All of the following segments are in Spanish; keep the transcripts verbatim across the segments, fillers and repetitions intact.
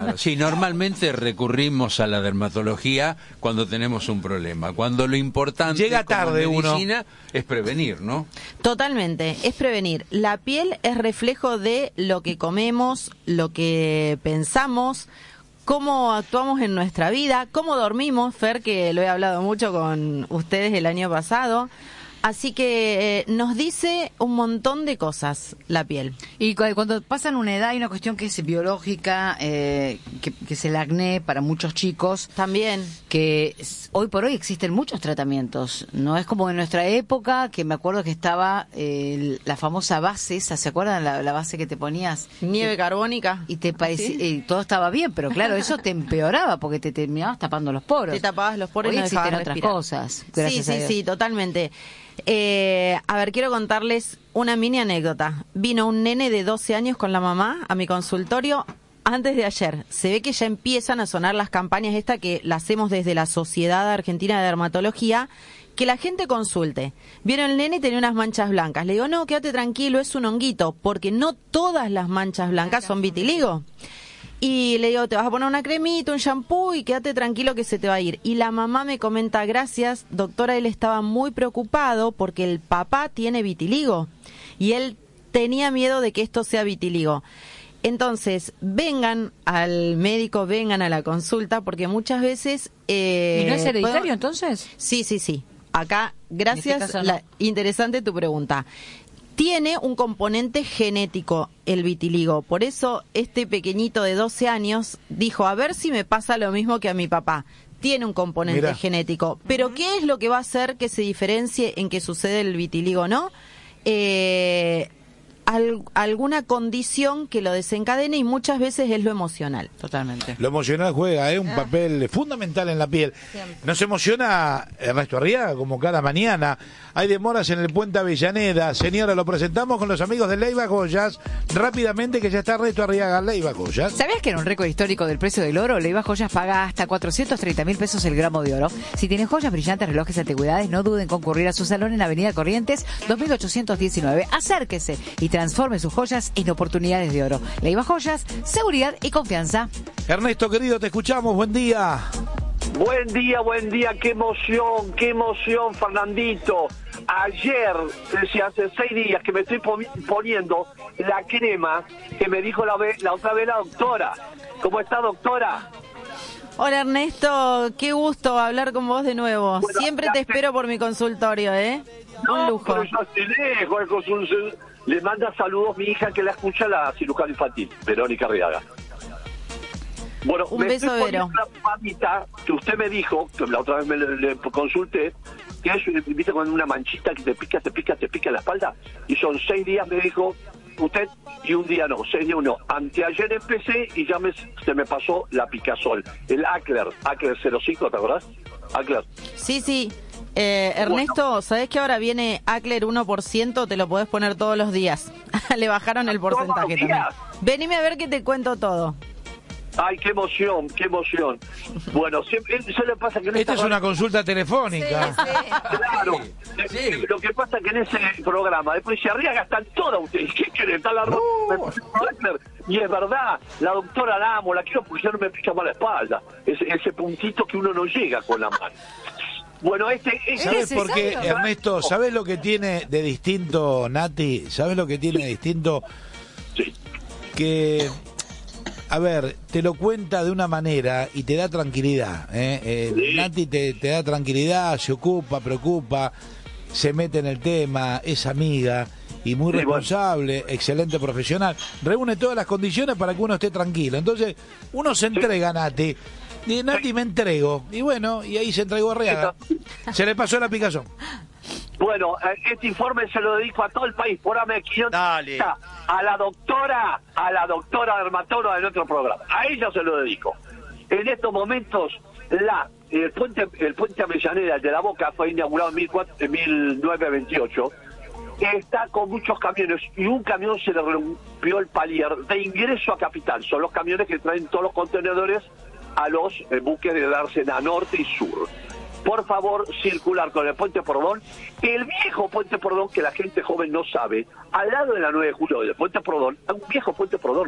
Claro, sí, normalmente recurrimos a la dermatología cuando tenemos un problema. Cuando lo importante llega tarde como uno medicina es prevenir, ¿no? Totalmente, es prevenir. La piel es reflejo de lo que comemos, lo que pensamos, cómo actuamos en nuestra vida, cómo dormimos, Fer, que lo he hablado mucho con ustedes el año pasado. Así que eh, nos dice un montón de cosas la piel. Y cu- cuando pasan una edad hay una cuestión que es biológica, eh, que, que es el acné para muchos chicos. También. Que s- hoy por hoy existen muchos tratamientos. No es como en nuestra época, que me acuerdo que estaba eh, la famosa base esa, ¿se acuerdan? La, la base que te ponías. Nieve que, carbónica. Y te parecía, ¿Sí? eh, todo estaba bien, pero claro, eso te empeoraba porque te terminabas tapando los poros. Te tapabas los poros Hoy y no existen dejabas otras respirar. cosas. Sí, Gracias a sí, Dios. sí, totalmente. Eh, a ver, quiero contarles una mini anécdota. Vino un nene de doce años con la mamá a mi consultorio antes de ayer. Se ve que ya empiezan a sonar las campañas esta que las hacemos desde la Sociedad Argentina de Dermatología, que la gente consulte. Vieron el nene y tenía unas manchas blancas. Le digo, no, quédate tranquilo, es un honguito, porque no todas las manchas blancas son vitiligo. Y le digo, te vas a poner una cremita, un shampoo y quédate tranquilo que se te va a ir. Y la mamá me comenta, gracias, doctora, él estaba muy preocupado porque el papá tiene vitiligo y él tenía miedo de que esto sea vitiligo. Entonces, vengan al médico, vengan a la consulta, porque muchas veces... Eh, ¿Y no es hereditario puedo- entonces? Sí, sí, sí. Acá, gracias, En este caso, la- no. interesante tu pregunta. Tiene un componente genético el vitiligo, por eso este pequeñito de doce años dijo, a ver si me pasa lo mismo que a mi papá. Tiene un componente Mirá. genético, pero ¿qué es lo que va a hacer que se diferencie en que sucede el vitiligo o no? Eh, al- alguna condición que lo desencadene y muchas veces es lo emocional. Totalmente. Lo emocional juega ¿eh? un papel fundamental en la piel. Nos emociona Ernesto Arriaga, como cada mañana. Hay demoras en el Puente Avellaneda. Señora, lo presentamos con los amigos de Leiva Joyas. Rápidamente, que ya está Ernesto Arriaga, Leiva Joyas. ¿Sabías que en un récord histórico del precio del oro, Leiva Joyas paga hasta cuatrocientos treinta mil pesos el gramo de oro? Si tienen joyas brillantes, relojes, antigüedades, no duden en concurrir a su salón en Avenida Corrientes dos mil ochocientos diecinueve. Acérquese y transforme sus joyas en oportunidades de oro. Leiva Joyas, seguridad y confianza. Ernesto, querido, te escuchamos. Buen día. Buen día, buen día, qué emoción, qué emoción, Fernandito. Ayer, es decir, hace seis días que me estoy poniendo la crema que me dijo la, ve- la otra vez la doctora. ¿Cómo está, doctora? Hola Ernesto, qué gusto hablar con vos de nuevo. Bueno, Siempre ya te te- espero por mi consultorio, ¿eh? Un No, lujo. pero yo te dejo, es un- le manda saludos mi hija que la escucha, la cirujana infantil, Verónica Arriaga. Bueno, Un me beso, estoy Vero. poniendo una mamita que usted me dijo, que la otra vez me le, le consulté, que es, viste, con una manchita que te pica, te pica, te pica en la espalda, y son seis días, me dijo usted, y un día no, seis días no. Anteayer empecé y ya me, se me pasó la picazol, el Ackler, Ackler cero cinco, ¿te acordás? Ackler. Sí, sí. Eh, Ernesto, ¿sabés que ahora viene Ackler uno por ciento? Te lo podés poner todos los días. Le bajaron el ¿Todos los porcentaje también. días? Venime a ver que te cuento todo. Ay, qué emoción, qué emoción. Bueno, siempre, eso le pasa que en Esta es esta una consulta telefónica. Claro, Sí. Eh, lo que pasa que en ese programa después se Arriaga están todas ustedes. ¿Qué quieren? Está la ro- me puse un Ackler. Y es verdad, la doctora la amo, la quiero porque ya no me pica más la espalda. Ese, ese puntito que uno no llega con la mano. Bueno, este... este ¿Sabes por qué, necesario? Ernesto? ¿Sabes lo que tiene de distinto, Nati? ¿Sabes lo que tiene de distinto? Sí. Que, a ver, te lo cuenta de una manera y te da tranquilidad. ¿eh? Eh, Sí. Nati te, te da tranquilidad, se ocupa, preocupa, se mete en el tema, es amiga y muy Sí, responsable, excelente profesional. Reúne todas las condiciones para que uno esté tranquilo. Entonces, uno se entrega, Nati. Y Nati me entrego. Y bueno, y ahí se entregó a Arriaga. Se le pasó la picazón. Bueno, eh, este informe se lo dedico a todo el país. Por ahora Dale. a la doctora, a la doctora dermatóloga de nuestro programa. A ella se lo dedico. En estos momentos, la el puente el puente Avellaneda, el de la Boca, fue inaugurado en mil cuatro- en mil novecientos veintiocho. Está con muchos camiones y un camión se le rompió el palier de ingreso a Capital. Son los camiones que traen todos los contenedores a los eh, buques de Dársena Norte y Sur. Por favor, circular con el Puente Pordón, el viejo Puente Pordón que la gente joven no sabe, al lado de la nueve de julio del Puente Pordón, hay un viejo Puente Pordón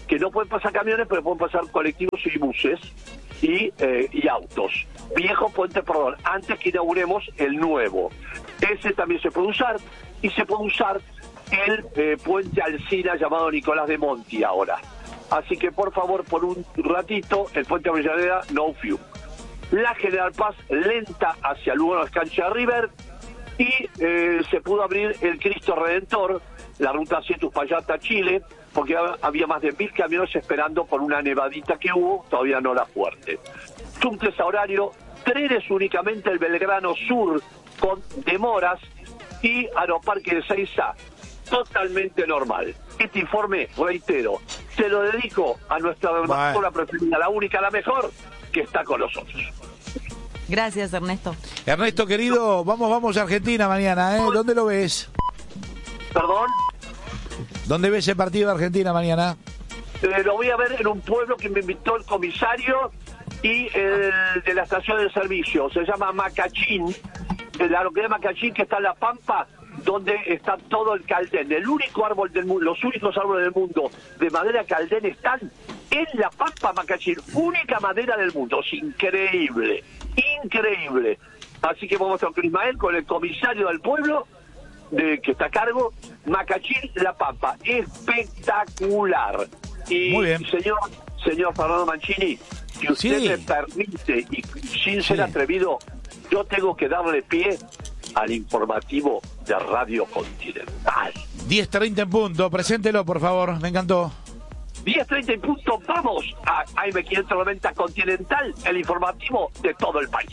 que no pueden pasar camiones, pero pueden pasar colectivos y buses y, eh, y autos. Viejo puente, perdón, antes que inauguremos el nuevo. Ese también se puede usar, y se puede usar el eh, puente Alsina llamado Nicolás de Monti ahora. Así que por favor, por un ratito, el puente Avellaneda, no fuel. La General Paz lenta hacia Lugano, Cancha River, y eh, se pudo abrir el Cristo Redentor, la ruta siete Uspallata, Chile, porque había más de mil camiones esperando por una nevadita que hubo, todavía no la fuerte. Subtes a horario, trenes únicamente el Belgrano Sur con demoras, y Aeroparque de Seiza totalmente normal. Este informe, reitero, se lo dedico a nuestra dermatóloga preferida, la única, la mejor, que está con nosotros. Gracias, Ernesto. Ernesto, querido, vamos, vamos a Argentina mañana, ¿eh? ¿Dónde lo ves? ¿Perdón? ¿Dónde ves el partido de Argentina mañana? Eh, lo voy a ver en un pueblo que me invitó el comisario y el de la estación de servicio. Se llama Macachín, la localidad de Macachín, que está en La Pampa, donde está todo el Caldén. El único árbol del mundo, los únicos árboles del mundo de madera Caldén están en La Pampa, Macachín. Única madera del mundo. Es increíble, increíble. Así que vamos a estar con Ismael, con el comisario del pueblo, de que está a cargo, Macachín, La Pampa. Espectacular. Y muy bien. señor, señor Fernando Mancini, si usted sí. me permite, y sin ser sí. atrevido, yo tengo que darle pie al informativo de Radio Continental. diez treinta en punto, preséntelo, por favor, me encantó. diez treinta en punto, vamos a A M quinientos noventa Continental, el informativo de todo el país.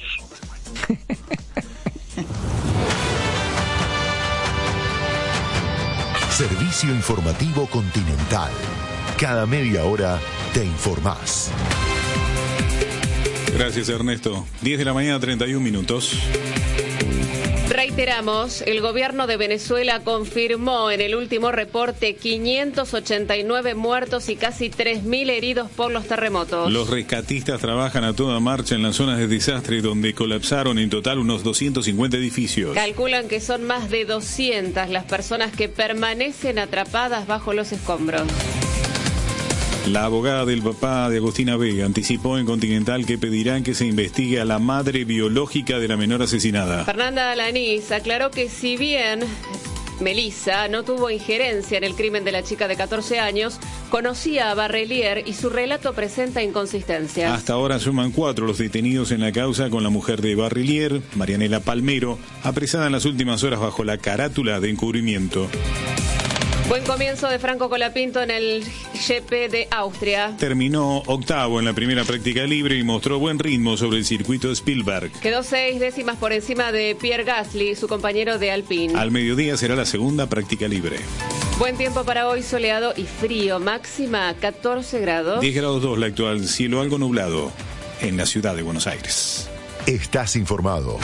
Servicio informativo Continental. Cada media hora te informás. Gracias, Ernesto. diez de la mañana, treinta y un minutos. Reiteramos, el gobierno de Venezuela confirmó en el último reporte quinientos ochenta y nueve muertos y casi tres mil heridos por los terremotos. Los rescatistas trabajan a toda marcha en las zonas de desastre donde colapsaron en total unos doscientos cincuenta edificios. Calculan que son más de doscientas las personas que permanecen atrapadas bajo los escombros. La abogada del papá de Agostina Vega anticipó en Continental que pedirán que se investigue a la madre biológica de la menor asesinada. Fernanda Alanís aclaró que si bien Melissa no tuvo injerencia en el crimen de la chica de catorce años, conocía a Barrelier y su relato presenta inconsistencias. Hasta ahora suman cuatro los detenidos en la causa, con la mujer de Barrelier, Marianela Palmero, apresada en las últimas horas bajo la carátula de encubrimiento. Buen comienzo de Franco Colapinto en el G P de Austria. Terminó octavo en la primera práctica libre y mostró buen ritmo sobre el circuito Spielberg. Quedó seis décimas por encima de Pierre Gasly, su compañero de Alpine. Al mediodía será la segunda práctica libre. Buen tiempo para hoy, soleado y frío, máxima catorce grados. diez grados dos la actual, cielo algo nublado en la ciudad de Buenos Aires. Estás informado.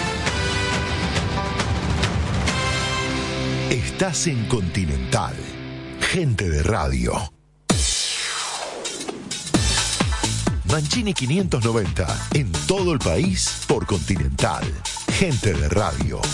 Estás en Continental. Gente de radio. Mancini quinientos noventa. En todo el país por Continental. Gente de radio.